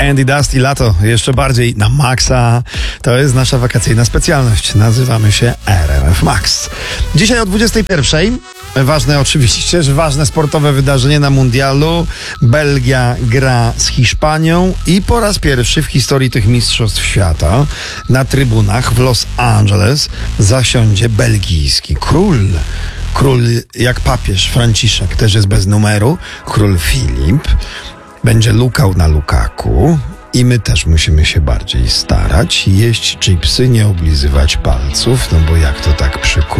Andy Dust i lato jeszcze bardziej na maksa. To jest nasza wakacyjna specjalność. Nazywamy się RMF Max. Dzisiaj o 21:00 ważne oczywiście, że ważne sportowe wydarzenie na mundialu. Belgia gra z Hiszpanią i po raz pierwszy w historii tych mistrzostw świata na trybunach w Los Angeles zasiądzie belgijski król. Król jak papież Franciszek, też jest bez numeru. Król Filip będzie lukał na Lukaku i my też musimy się bardziej starać. Jeść chipsy, nie oblizywać palców, no bo jak to tak przy